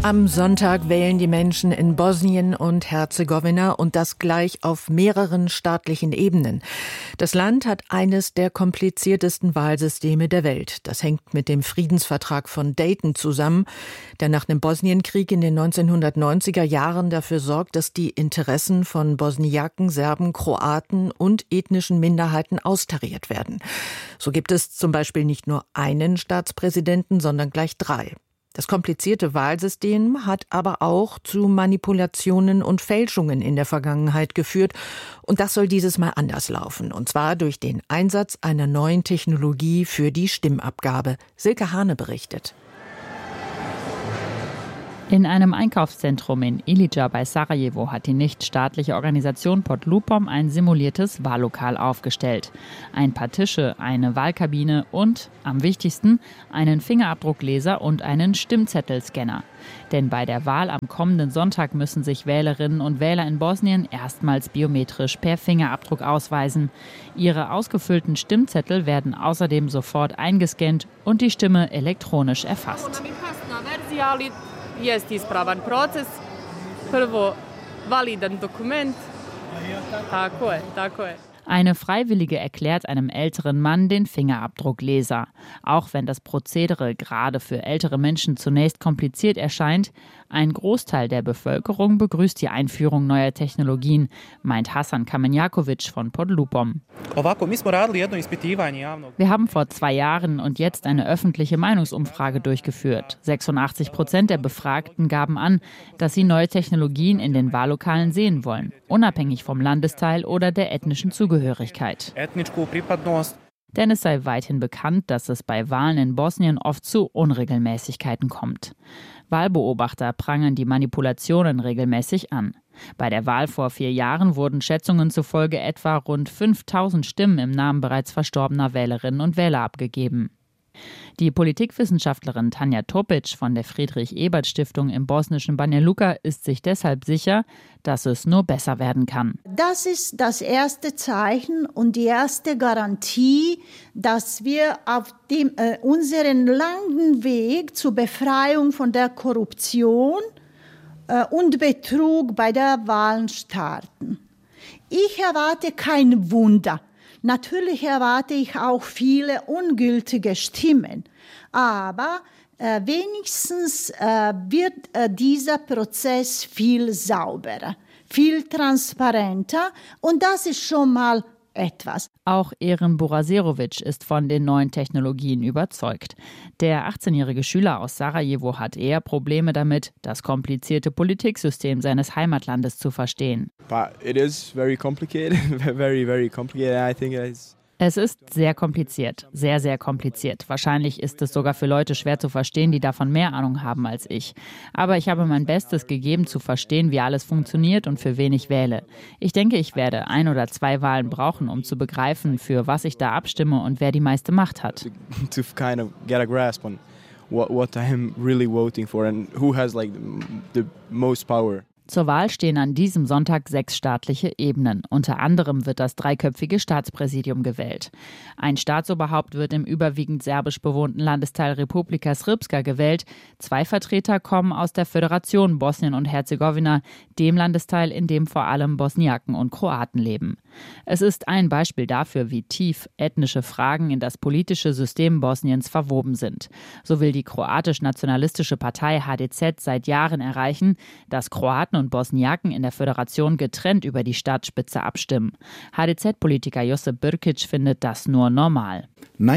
Am Sonntag wählen die Menschen in Bosnien und Herzegowina und das gleich auf mehreren staatlichen Ebenen. Das Land hat eines der kompliziertesten Wahlsysteme der Welt. Das hängt mit dem Friedensvertrag von Dayton zusammen, der nach dem Bosnienkrieg in den 1990er Jahren dafür sorgt, dass die Interessen von Bosniaken, Serben, Kroaten und ethnischen Minderheiten austariert werden. So gibt es zum Beispiel nicht nur einen Staatspräsidenten, sondern gleich 3. Das komplizierte Wahlsystem hat aber auch zu Manipulationen und Fälschungen in der Vergangenheit geführt. Und das soll dieses Mal anders laufen. Und zwar durch den Einsatz einer neuen Technologie für die Stimmabgabe. Silke Hane berichtet. In einem Einkaufszentrum in Ilidža bei Sarajevo hat die nichtstaatliche Organisation Podlupom ein simuliertes Wahllokal aufgestellt. Ein paar Tische, eine Wahlkabine und, am wichtigsten, einen Fingerabdruckleser und einen Stimmzettelscanner. Denn bei der Wahl am kommenden Sonntag müssen sich Wählerinnen und Wähler in Bosnien erstmals biometrisch per Fingerabdruck ausweisen. Ihre ausgefüllten Stimmzettel werden außerdem sofort eingescannt und die Stimme elektronisch erfasst. Jest ispravan proces, prvo validan dokument, tako je. Eine Freiwillige erklärt einem älteren Mann den Fingerabdruckleser. Auch wenn das Prozedere gerade für ältere Menschen zunächst kompliziert erscheint, ein Großteil der Bevölkerung begrüßt die Einführung neuer Technologien, meint Hasan Kamenjakovic von Podlupom. Wir haben vor 2 Jahren und jetzt eine öffentliche Meinungsumfrage durchgeführt. 86% der Befragten gaben an, dass sie neue Technologien in den Wahllokalen sehen wollen, unabhängig vom Landesteil oder der ethnischen Zugehörigkeit. Denn es sei weithin bekannt, dass es bei Wahlen in Bosnien oft zu Unregelmäßigkeiten kommt. Wahlbeobachter prangern die Manipulationen regelmäßig an. Bei der Wahl vor 4 Jahren wurden Schätzungen zufolge etwa rund 5000 Stimmen im Namen bereits verstorbener Wählerinnen und Wähler abgegeben. Die Politikwissenschaftlerin Tanja Topic von der Friedrich-Ebert-Stiftung im bosnischen Banja Luka ist sich deshalb sicher, dass es nur besser werden kann. Das ist das erste Zeichen und die erste Garantie, dass wir auf unseren langen Weg zur Befreiung von der Korruption und Betrug bei der Wahl starten. Ich erwarte kein Wunder. Natürlich erwarte ich auch viele ungültige Stimmen, aber wenigstens wird dieser Prozess viel sauberer, viel transparenter und das ist schon mal etwas. Auch Eren Buraserovic ist von den neuen Technologien überzeugt. Der 18-jährige Schüler aus Sarajevo hat eher Probleme damit, das komplizierte Politiksystem seines Heimatlandes zu verstehen. But it is very complicated, very, very complicated. I think Es ist sehr kompliziert, sehr, sehr kompliziert. Wahrscheinlich ist es sogar für Leute schwer zu verstehen, die davon mehr Ahnung haben als ich. Aber ich habe mein Bestes gegeben, zu verstehen, wie alles funktioniert und für wen ich wähle. Ich denke, ich werde 1 oder 2 Wahlen brauchen, um zu begreifen, für was ich da abstimme und wer die meiste Macht hat. To kind of get a grasp on what I'm really voting for and who has like the most power. Zur Wahl stehen an diesem Sonntag 6 staatliche Ebenen. Unter anderem wird das 3-köpfige Staatspräsidium gewählt. Ein Staatsoberhaupt wird im überwiegend serbisch bewohnten Landesteil Republika Srpska gewählt. 2 Vertreter kommen aus der Föderation Bosnien und Herzegowina, dem Landesteil, in dem vor allem Bosniaken und Kroaten leben. Es ist ein Beispiel dafür, wie tief ethnische Fragen in das politische System Bosniens verwoben sind. So will die kroatisch-nationalistische Partei HDZ seit Jahren erreichen, dass Kroaten und Bosniaken in der Föderation getrennt über die Staatsspitze abstimmen. HDZ-Politiker Josip Brkić findet das nur normal.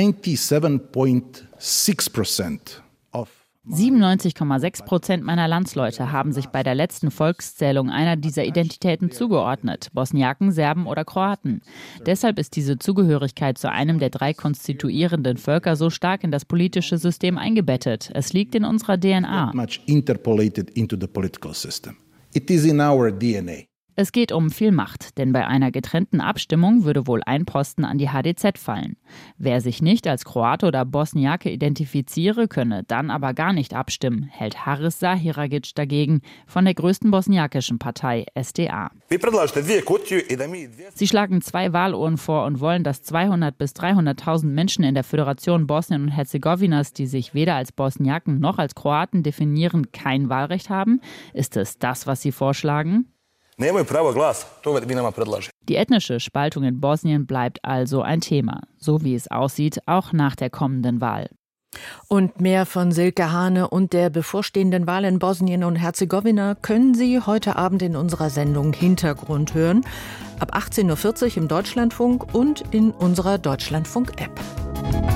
97,6% meiner Landsleute haben sich bei der letzten Volkszählung einer dieser Identitäten zugeordnet, Bosniaken, Serben oder Kroaten. Deshalb ist diese Zugehörigkeit zu einem der 3 konstituierenden Völker so stark in das politische System eingebettet. Es liegt in unserer DNA. It is in our DNA. Es geht um viel Macht, denn bei einer getrennten Abstimmung würde wohl ein Posten an die HDZ fallen. Wer sich nicht als Kroate oder Bosniake identifiziere, könne dann aber gar nicht abstimmen, hält Haris Zahiragic dagegen von der größten bosniakischen Partei SDA. Sie schlagen 2 Wahlurnen vor und wollen, dass 200.000 bis 300.000 Menschen in der Föderation Bosnien und Herzegowinas, die sich weder als Bosniaken noch als Kroaten definieren, kein Wahlrecht haben. Ist es das, was sie vorschlagen? Die ethnische Spaltung in Bosnien bleibt also ein Thema, so wie es aussieht, auch nach der kommenden Wahl. Und mehr von Silke Hane und der bevorstehenden Wahl in Bosnien und Herzegowina können Sie heute Abend in unserer Sendung Hintergrund hören. Ab 18.40 Uhr im Deutschlandfunk und in unserer Deutschlandfunk-App.